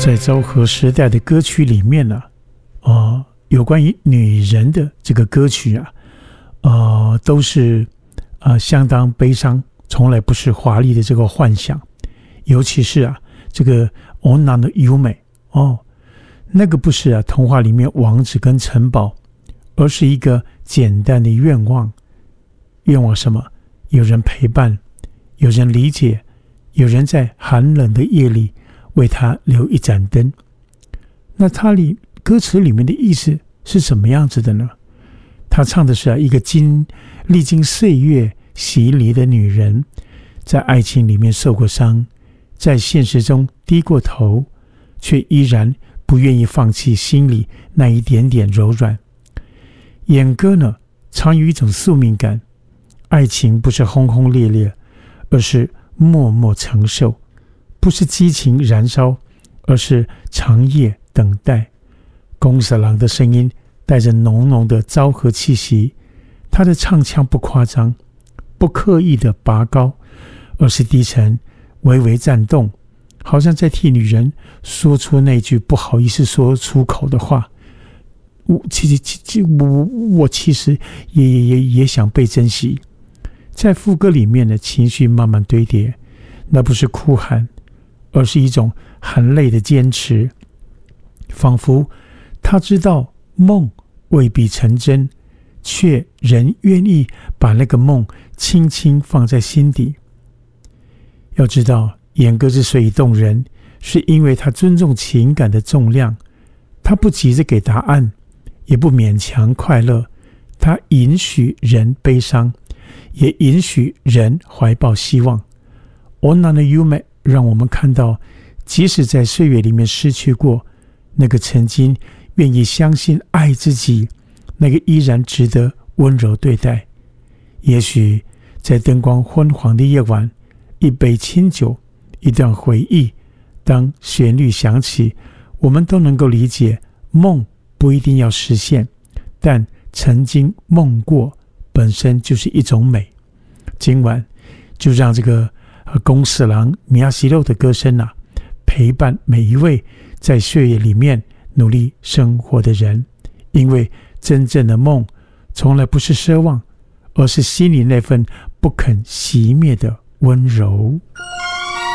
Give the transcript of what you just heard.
在昭和时代的歌曲里面呢，有关于女人的这个歌曲啊，都是相当悲伤，从来不是华丽的这个幻想。尤其是这个女の夢那个不是童话里面王子跟城堡，而是一个简单的愿望。愿望什么？有人陪伴，有人理解，有人在寒冷的夜里为他留一盏灯。那歌词里面的意思是什么样子的呢？他唱的是一个历经岁月洗礼的女人，在爱情里面受过伤，在现实中低过头，却依然不愿意放弃心里那一点点柔软。演歌呢，常有一种宿命感，爱情不是轰轰烈烈，而是默默承受，不是激情燃烧，而是长夜等待。宫四郎的声音带着浓浓的昭和气息，他的唱腔不夸张，不刻意的拔高，而是低沉，微微颤动，好像在替女人说出那句不好意思说出口的话。我其实也想被珍惜。在副歌里面的情绪慢慢堆叠，那不是哭喊，而是一种含泪的坚持，仿佛他知道梦未必成真，却仍愿意把那个梦轻轻放在心底。要知道，演歌之所以动人，是因为他尊重情感的重量，他不急着给答案，也不勉强快乐，他允许人悲伤，也允许人怀抱希望。女の夢让我们看到，即使在岁月里面失去过，那个曾经愿意相信爱自己，那个依然值得温柔对待。也许在灯光昏黄的夜晚，一杯清酒，一段回忆，当旋律响起，我们都能够理解，梦不一定要实现，但曾经梦过本身就是一种美。今晚就让这个宫四郎米亚西肉的歌声陪伴每一位在岁月里面努力生活的人，因为真正的梦从来不是奢望，而是心里那份不肯熄灭的温柔。